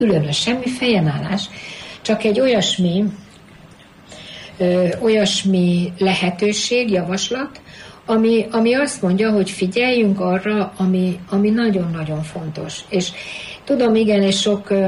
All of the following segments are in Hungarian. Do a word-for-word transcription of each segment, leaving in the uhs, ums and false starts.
különös, semmi fejenállás, csak egy olyasmi, ö, olyasmi lehetőség, javaslat, ami, ami azt mondja, hogy figyeljünk arra, ami, ami nagyon-nagyon fontos. És tudom, igen, és sok, ö,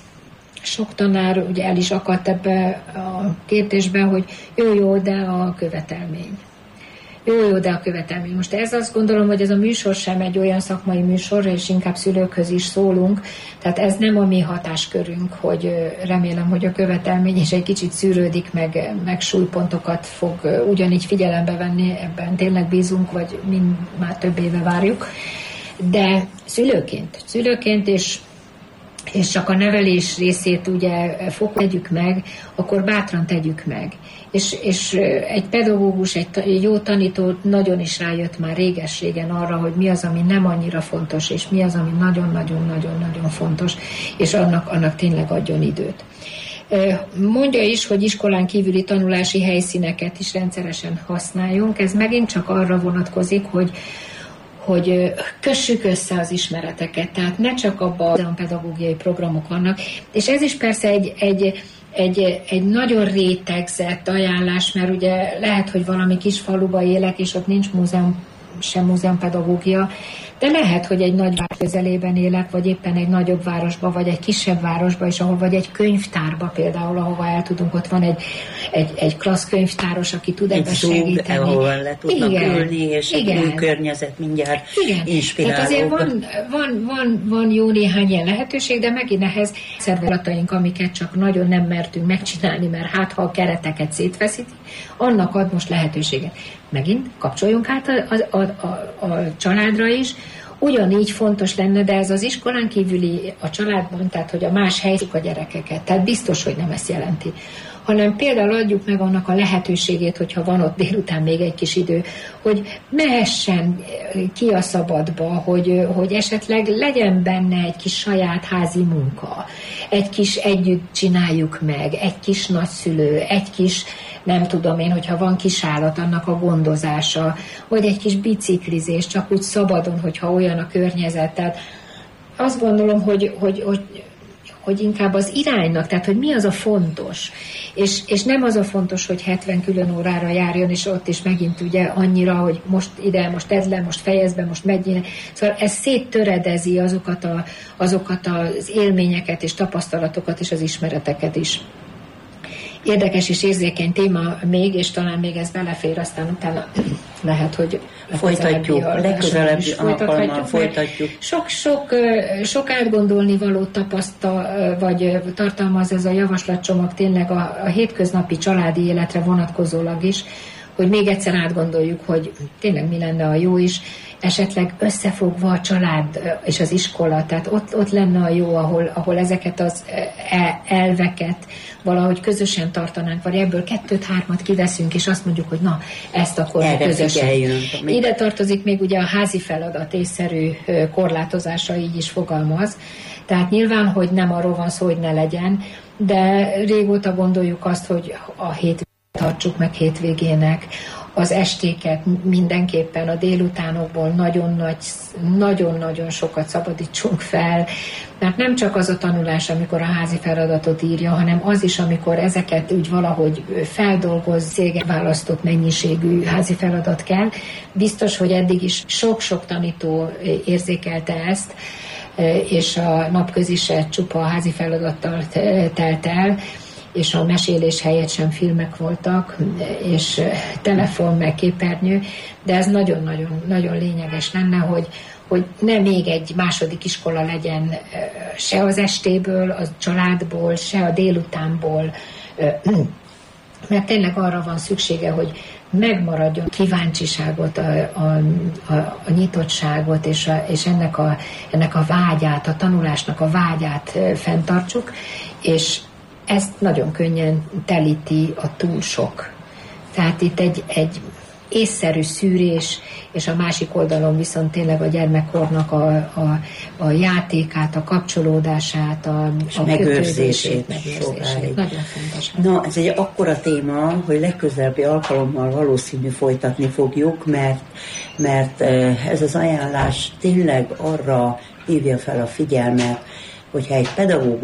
sok tanár ugye el is akadt ebbe a kérdésben, hogy jó, jó, de a követelmény. Jó, jó, de a követelmény. Most ez azt gondolom, hogy ez a műsor sem egy olyan szakmai műsor, és inkább szülőkhöz is szólunk, tehát ez nem a mi hatáskörünk, hogy remélem, hogy a követelmény is egy kicsit szűrődik, meg, meg súlypontokat fog ugyanígy figyelembe venni, ebben tényleg bízunk, vagy mind már több éve várjuk, de szülőként, szülőként és és csak a nevelés részét ugye fokozjuk meg, akkor bátran tegyük meg. És, és egy pedagógus, egy jó tanító nagyon is rájött már réges-régen arra, hogy mi az, ami nem annyira fontos, és mi az, ami nagyon-nagyon-nagyon-nagyon fontos, és annak, annak tényleg adjon időt. Mondja is, hogy iskolán kívüli tanulási helyszíneket is rendszeresen használjunk. Ez megint csak arra vonatkozik, hogy hogy kössük össze az ismereteket, tehát ne csak abban a pedagógiai programok vannak, és ez is persze egy, egy, egy, egy nagyon rétegzett ajánlás, mert ugye lehet, hogy valami kis faluba élek, és ott nincs múzeum, sem múzeumpedagógia, de lehet, hogy egy nagy város közelében élek, vagy éppen egy nagyobb városba, vagy egy kisebb városba is, ahol vagy egy könyvtárba például, ahova el tudunk, ott van egy, egy, egy klassz könyvtáros, aki tud ebben segíteni. Ahol le tudnak igen, ülni, és igen. Egy új környezet mindjárt igen. Inspirálóbb. Tehát azért van, van, van, van jó néhány ilyen lehetőség, de megint ehhez szervezataink, amiket csak nagyon nem mertünk megcsinálni, mert hát ha a kereteket szétfeszíti, annak ad most lehetőséget. Megint kapcsoljunk át a, a, a, a családra is. Ugyanígy fontos lenne, de ez az iskolán kívüli a családban, tehát hogy a más helyzik a gyerekeket. Tehát biztos, hogy nem ezt jelenti. Hanem például adjuk meg annak a lehetőségét, hogyha van ott délután még egy kis idő, hogy mehessen ki a szabadba, hogy, hogy esetleg legyen benne egy kis saját házi munka, egy kis együtt csináljuk meg, egy kis nagyszülő, egy kis nem tudom én, hogyha van kisállat, annak a gondozása, vagy egy kis biciklizés, csak úgy szabadon, hogyha olyan a környezet. Tehát azt gondolom, hogy, hogy, hogy, hogy inkább az iránynak, tehát hogy mi az a fontos. És, és nem az a fontos, hogy hetven külön órára járjon, és ott is megint ugye annyira, hogy most ide, most tedd le, most fejezd be, most megy. Szóval ez széttöredezi azokat, a, azokat az élményeket és tapasztalatokat és az ismereteket is. Érdekes és érzékeny téma még, és talán még ez belefér, aztán utána lehet, hogy folytatjuk, legközelebbi alkalommal folytatjuk. Sok, sok, sok átgondolni való tapasztal, vagy tartalmaz ez a javaslatcsomag tényleg a, a hétköznapi családi életre vonatkozólag is, hogy még egyszer átgondoljuk, hogy tényleg mi lenne a jó is, esetleg összefogva a család és az iskola, tehát ott, ott lenne a jó, ahol, ahol ezeket az elveket valahogy közösen tartanánk, vagy ebből kettőt-hármat kiveszünk, és azt mondjuk, hogy na, ezt akkor erre közösen. Ide tartozik még ugye a házi feladat észszerű korlátozása, így is fogalmaz. Tehát nyilván, hogy nem arról van szó, hogy ne legyen, de régóta gondoljuk azt, hogy a hétvégét tartsuk meg hétvégének, az estéket mindenképpen a délutánokból nagyon nagy, nagyon-nagyon sokat szabadítsunk fel, mert nem csak az a tanulás, amikor a házi feladatot írja, hanem az is, amikor ezeket úgy valahogy feldolgoz, cégen választott mennyiségű házi feladat kell. Biztos, hogy eddig is sok-sok tanító érzékelte ezt, és a napközi se csupa házi feladattal telt el, és a mesélés helyett sem filmek voltak, és telefon, meg képernyő, de ez nagyon-nagyon nagyon lényeges lenne, hogy, hogy ne még egy második iskola legyen se az estéből, a családból, se a délutánból, mert tényleg arra van szüksége, hogy megmaradjon kíváncsiságot, a, a, a, a nyitottságot, és, a, és ennek, a, ennek a vágyát, a tanulásnak a vágyát fenntartsuk, és ezt nagyon könnyen telíti a túl sok. Tehát itt egy, egy észszerű szűrés, és a másik oldalon viszont tényleg a gyermekkornak a, a, a játékát, a kapcsolódását, a, a megőrzését. megőrzését. Nagyon fontos. Na, ez egy akkora téma, hogy legközelebbi alkalommal valószínű folytatni fogjuk, mert, mert ez az ajánlás tényleg arra hívja fel a figyelmet, hogyha egy pedagógus